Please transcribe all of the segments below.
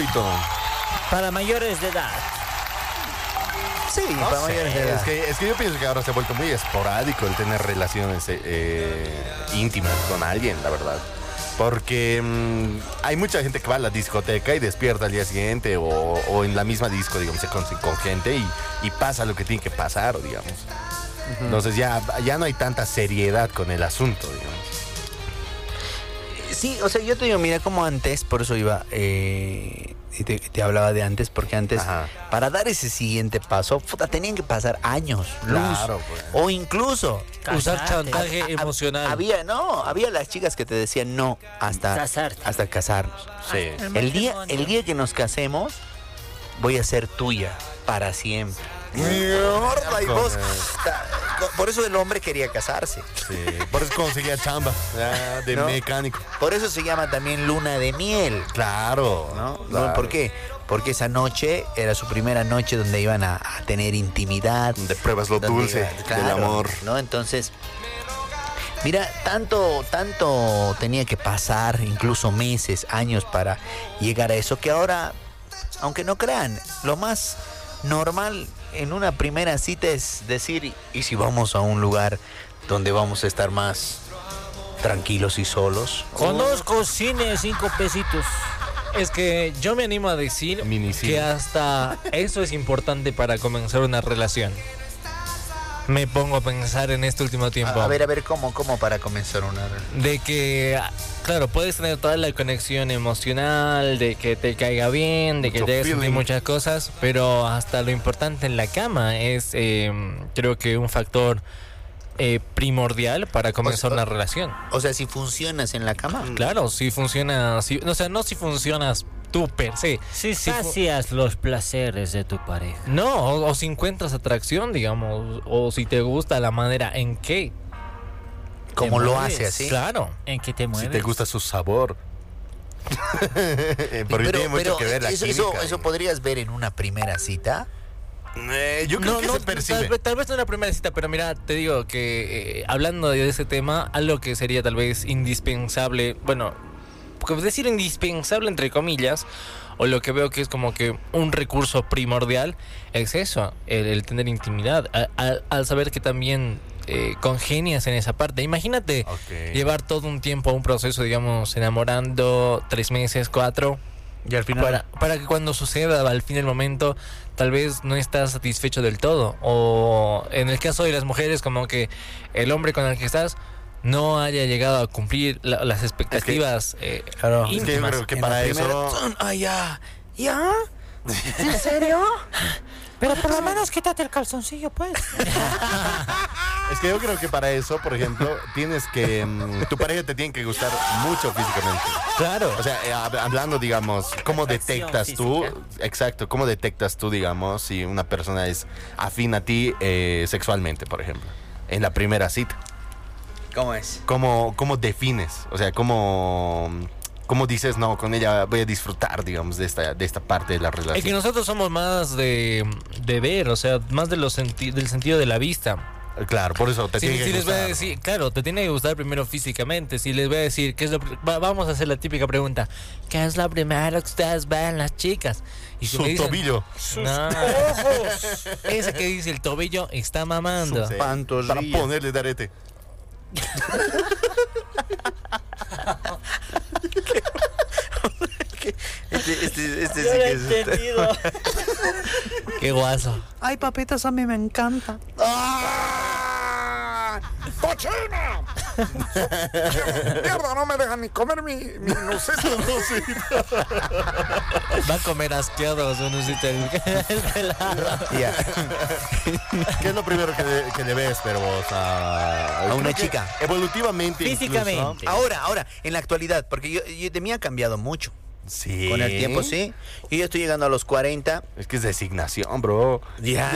gratuito. Para mayores de edad. Sí, No para sé, mayores de edad. es que yo pienso que ahora se ha vuelto muy esporádico el tener relaciones íntimas con alguien, la verdad. Porque hay mucha gente que va a la discoteca y despierta al día siguiente o en la misma disco, digamos, con gente y pasa lo que tiene que pasar, digamos. Entonces ya no hay tanta seriedad con el asunto, digamos. Sí, o sea, yo te digo, mira, como antes, por eso iba, y te hablaba de antes, porque antes, Ajá. para dar ese siguiente paso, puta, tenían que pasar años, Claro, pues. o incluso Casarte. Usar chantaje emocional. había las chicas que te decían no Casarte. hasta casarnos. Sí. El día que nos casemos, voy a ser tuya para siempre. Mierda, y vos. Por eso el hombre quería casarse. Sí, por eso conseguía chamba de ¿No? mecánico. Por eso se llama también luna de miel. Claro, ¿No? claro. ¿Por qué? Porque esa noche era su primera noche donde iban a tener intimidad. Donde pruebas lo donde dulce claro, del amor. ¿no? Entonces, mira, tanto tenía que pasar, incluso meses, años para llegar a eso, que ahora, aunque no crean, lo más normal en una primera cita es decir, ¿y si vamos a un lugar donde vamos a estar más tranquilos y solos? Conozco cine 5 pesitos. Es que yo me animo a decir Minicine. que hasta eso es importante para comenzar una relación. Me pongo a pensar en este último tiempo. A ver, ¿cómo para comenzar una relación? De que, claro, puedes tener toda la conexión emocional, de que te caiga bien, de que Mucho te hagas sentir feeling. muchas cosas, pero hasta lo importante en la cama es, creo que un factor primordial para comenzar una relación. O sea, si funcionas en la cama. Claro, si funciona, o sea, no si funcionas tú per se. Si Si fu- sacias los placeres de tu pareja. No, o si encuentras atracción, digamos, o si te gusta la manera en que. Como ¿Te lo mueves? hace así. Claro. ¿En qué te Si mueves? te gusta su sabor. Porque tiene mucho que ver la eso química. podrías ver en una primera cita. Yo creo que se percibe. Tal vez no en la primera cita, pero mira, te digo que hablando de ese tema, algo que sería tal vez indispensable, bueno, decir indispensable entre comillas, o lo que veo que es como que un recurso primordial, es eso, el tener intimidad, al saber que también congenias en esa parte. Imagínate Ok. llevar todo un tiempo, un proceso, digamos, enamorando, 3 meses, 4... Y al final. Para que cuando suceda al fin del momento tal vez no estás satisfecho del todo, o en el caso de las mujeres como que el hombre con el que estás no haya llegado a cumplir las expectativas Claro. Es que yo íntimas. creo que En para la primera- eso. Ay, ya. ¿Ya? ¿En serio? Pero por lo menos quítate el calzoncillo, pues. Es que yo creo que para eso, por ejemplo, tienes que. Tu pareja te tiene que gustar mucho físicamente. Claro. O sea, hablando, digamos, ¿cómo Atracción detectas tú? física. Exacto, ¿cómo detectas tú, digamos, si una persona es afín a ti sexualmente, por ejemplo? En la primera cita. ¿Cómo es? ¿Cómo defines? O sea, ¿cómo dices, no, con ella voy a disfrutar, digamos, de esta parte de la Es que relación? nosotros somos más de ver, o sea, más de del sentido de la vista. Claro, por eso te Si tiene que les voy a gustar. decir, claro, te tiene que gustar primero físicamente. Si les voy a decir, ¿qué es vamos a hacer la típica pregunta: ¿qué es lo primero que ustedes ven en las chicas? Y si Su me dicen, tobillo. no, ese que dice el tobillo está mamando. Sí, Pantorrilla. para ponerle de arete. Este sí Yo que lo he es. entendido. Qué guaso. Ay, papitas, a mí me encanta. ¡Ah! ¡Cochina! Mierda, no me dejan ni comer mi nuceta. Va a comer asqueado su nucita el pelado. Ya. ¿Qué es lo primero que le ves, pero vos A una creo que chica. Evolutivamente. Físicamente. incluso. Ahora, en la actualidad, porque yo de mí ha cambiado mucho. Sí. Con el tiempo, sí. Y yo estoy llegando a los 40. Es que es designación, bro. Ya.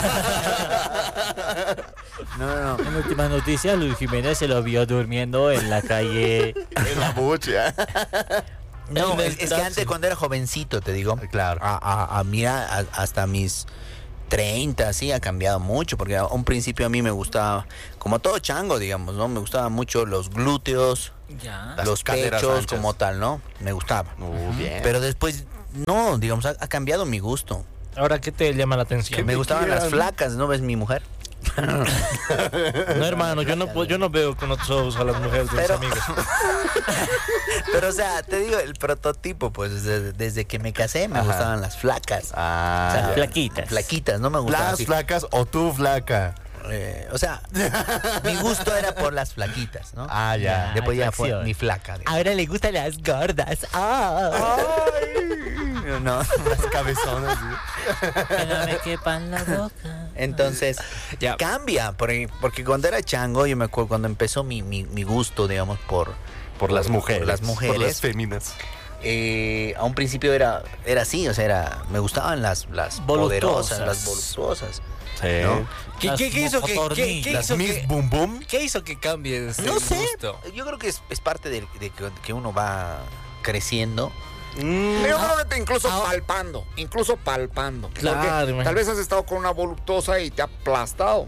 No. En última noticia, Luis Jiménez se lo vio durmiendo en la calle. Es la bucha. No, En el es que taxi. antes cuando era jovencito, te digo. Claro. Mira, hasta mis 30, sí, ha cambiado mucho. Porque a un principio a mí me gustaba, como todo chango, digamos, ¿no? Me gustaban mucho los glúteos, Ya. Las los caderas pechos, anchas. como tal, ¿no? Me gustaba. Bien. Pero después No, digamos, ha cambiado mi gusto. Ahora, ¿qué te llama la atención? Me gustaban las flacas, ¿no ves mi mujer? No, hermano, yo no veo con otros ojos a las mujeres de mis Pero- amigos. Pero, o sea, te digo, el prototipo, pues, desde que me casé me Ajá. gustaban las flacas. Ah, O sea, ya. Flaquitas. Flaquitas, no me gustaban Las así. flacas o tú flaca. O sea, mi gusto era por las flaquitas, ¿no? Ah, ya. Después ya fue atracción. mi flaca. digamos. Ahora le gustan las gordas. ¡Ah! No. Las cabezonas. ¿sí? Que no me quepan la boca. Entonces, Ya. cambia, porque cuando era chango, yo me acuerdo cuando empezó mi gusto, digamos, Por las mujeres. Por las mujeres. Por las féminas. A un principio era así, o sea, me gustaban las poderosas, Voluptuosas. las voluptuosas. Sí. ¿No? ¿Qué hizo que Las hizo Miss que Boom Boom. qué hizo que cambies No el sé, gusto? yo creo que es parte de que uno va creciendo. Yo creo que incluso palpando. Claro, Porque imagínate. tal vez has estado con una voluptuosa y te ha aplastado.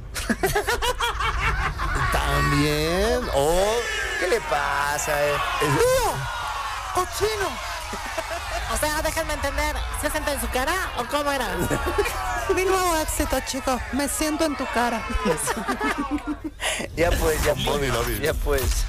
También. O ¿Qué le pasa? ¡Cochino! O sea, déjenme entender, ¿se sienta en su cara o cómo era? Mi nuevo éxito, chicos. Me siento en tu cara. Ya pues, Body Lobby. ya pues.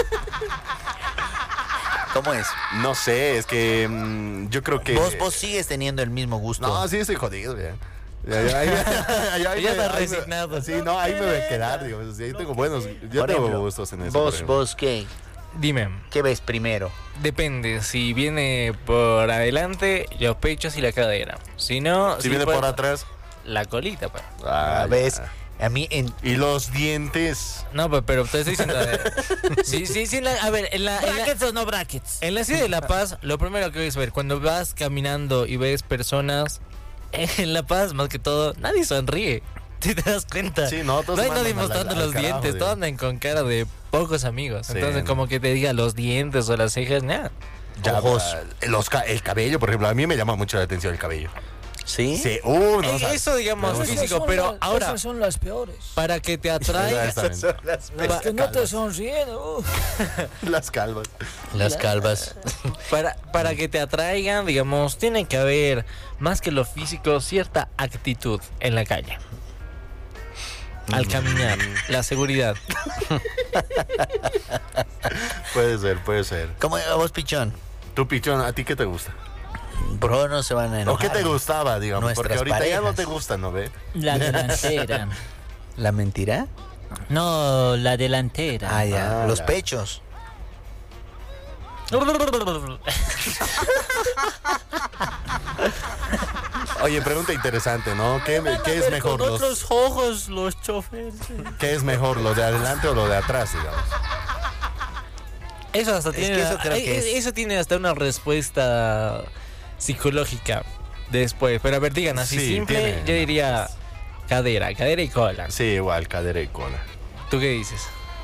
¿Cómo es? no sé, es que yo creo que. Vos sigues teniendo el mismo gusto. No, sí, estoy jodido, ya. Ya estás ahí resignado. Sí, no, ahí me voy a quedar, digo. Sí, ahí tengo buenos. Yo Por tengo ejemplo, gustos en eso. por Vos, ejemplo. vos, ¿qué Dime, ves primero? depende. Si viene por adelante, los pechos y la cadera. Si no, Si viene por atrás. la colita, pues. ¿Ves? ya. A mí Y los dientes. No, pues, pero te estoy diciendo. Sí, a ver, ¿Brackets o no brackets? en la ciudad de La Paz, lo primero que ves ver, cuando vas caminando y ves personas en La Paz, más que todo, nadie sonríe. ¿Sí te das cuenta? Sí, no, todos No hay mandan nadie al- mostrando al los carajo, dientes, digo. todos andan con cara de pocos amigos. Sí, Entonces, no. como que te diga los dientes o las cejas, nada. Ya, Ojos. el cabello, por ejemplo, a mí me llama mucho la atención el cabello. ¿sí? Sí, no, o sea, Eso, digamos, me físico, pero ahora, Esas son las peores. para que te atraiga. Exactamente. Es que no te sonríen. Las calvas. Las calvas. Para que te atraigan, digamos, tiene que haber, más que lo físico, cierta actitud en la calle. Al caminar, la seguridad. Puede ser. ¿Cómo a vos, pichón? Tú, pichón, ¿a ti qué te gusta? Por favor, no se van a ¿O enojar. qué te gustaba, digamos? Nuestras Porque ahorita ya no parejas. te gusta, ¿no ve? La delantera. ¿La mentira? No, la delantera. Ah, ya. Ah, Los ya. pechos. Oye, pregunta interesante, ¿no? ¿Qué es mejor? Con otros ojos los choferes. ¿Qué es mejor, lo de adelante o lo de atrás, digamos? Eso hasta Es tiene, que eso creo que es- eso tiene hasta una respuesta psicológica después. Pero a ver, digan así Sí, simple, tiene- yo diría cadera y cola. Sí, igual, cadera y cola. ¿Tú qué dices?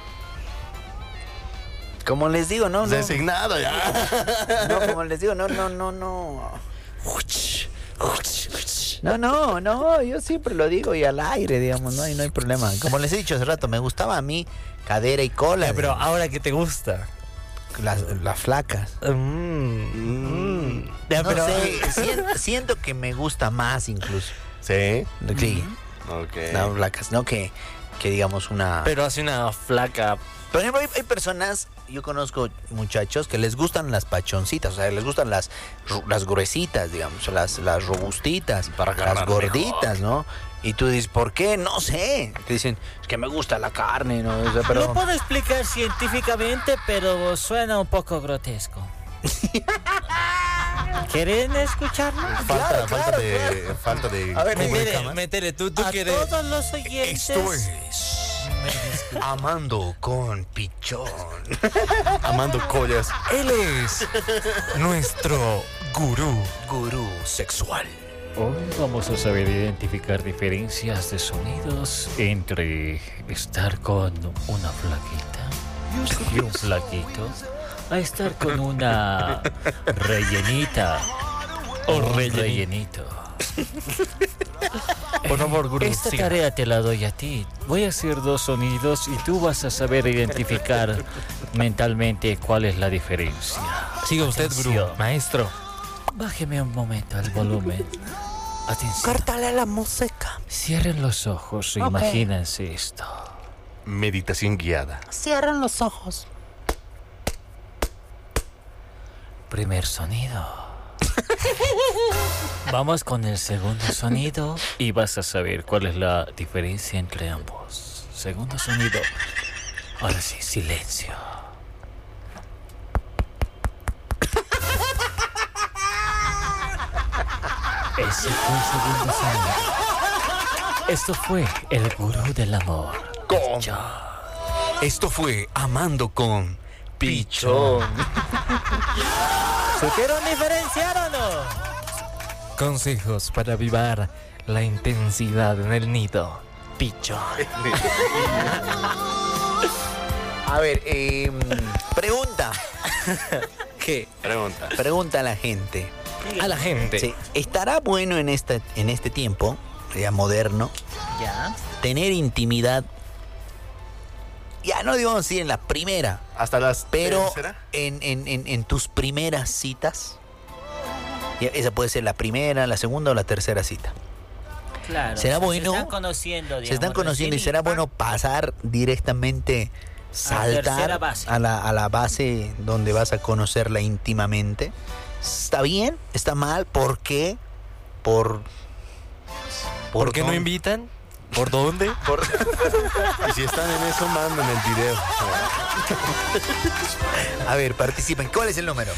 Como les digo, no. Designado ya. No, como les digo, no. No, yo siempre lo digo y al aire, digamos, no hay problema. Como les he dicho hace rato, me gustaba a mí cadera y cola. Pero digamos. ahora que te gusta. Las flacas. Ya, No pero sé, siento que me gusta más incluso. Sí. Sí, Ok. las flacas, no que digamos una... pero hace una flaca. Por ejemplo, hay personas, yo conozco muchachos que les gustan las pachoncitas, o sea, les gustan las gruesitas, digamos, las robustitas, Para las agarrar gorditas, ¿no? Y tú dices, ¿por qué? No sé. Te dicen, es que me gusta la carne, ¿no? O sea, pero... Lo puedo explicar científicamente, pero suena un poco grotesco. ¿Quieren escucharlo? Falta de. A ver, Métele, tú A quieres. todos los oyentes. Amando con pichón. Amando collas. Él es nuestro Gurú sexual. Hoy vamos a saber identificar diferencias de sonidos entre estar con una flaquita y un flaquito a estar con una rellenita o un rellenito. Por favor, gurú. Esta siga. tarea te la doy a ti. Voy a hacer dos sonidos y tú vas a saber identificar mentalmente cuál es la diferencia. Siga usted, gurú. Atención. Maestro. Bájeme un momento el volumen. Atención. Córtale la música. Cierren los ojos e Ok. imagínense esto. Meditación guiada. Cierren los ojos. Primer sonido. Vamos con el segundo sonido y vas a saber cuál es la diferencia entre ambos. Segundo sonido. Ahora sí, silencio. Ese fue el segundo sonido. Esto fue el gurú del amor. Pichón. Esto fue Amando con Pichón. ¿Supieron diferenciar o no? Consejos para avivar la intensidad en el nido. Pichón. A ver, pregunta. ¿Qué? Pregunta a la gente. A la gente. Sí, ¿estará bueno en este tiempo, ya moderno, Ya. tener intimidad? Ya no digamos así en la primera, Hasta las pero tercera. en tus primeras citas. Ya, esa puede ser la primera, la segunda o la tercera cita. Claro. ¿Será bueno? Se están conociendo, Se están digamos, conociendo y recién será bueno pasar directamente, tercera saltar base. a la base donde vas a conocerla íntimamente. ¿Está bien? ¿Está mal? ¿Por qué? ¿Por ¿Por qué no dónde? invitan? ¿Por dónde? Y si están en eso, manden el video. A ver, participen. ¿Cuál es el número?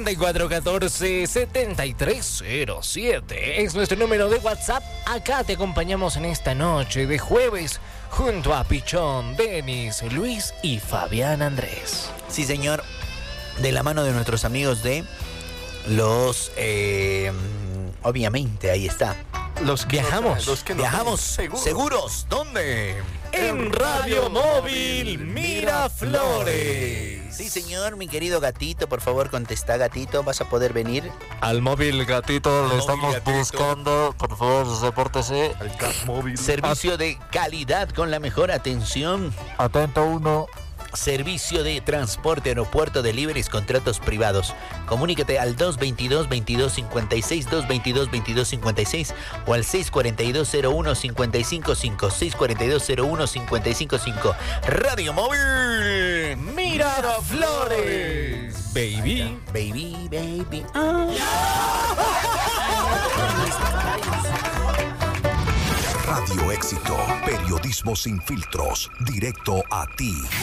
6414-7307 es nuestro número de WhatsApp. Acá te acompañamos en esta noche de jueves junto a Pichón, Denis, Luis y Fabián Andrés. Sí, señor. De la mano de nuestros amigos de los... obviamente, ahí está. Los que Viajamos. Los que no Viajamos seguros. seguros. ¿Dónde? En Radio Móvil Miraflores. Sí, señor, mi querido gatito, por favor, contesta, gatito. ¿Vas a poder venir? Al móvil gatito le estamos buscando. Por favor, repórtese. Al Cat Móvil. Servicio de calidad con la mejor atención. Atento uno. Servicio de transporte, aeropuerto, deliveries, contratos privados. Comunícate al 222-2256, 222-2256 o al 642-01-555, 642-01-555. Radio Móvil Miraflores. Baby. Baby, baby. Radio Éxito, periodismo sin filtros, directo a ti.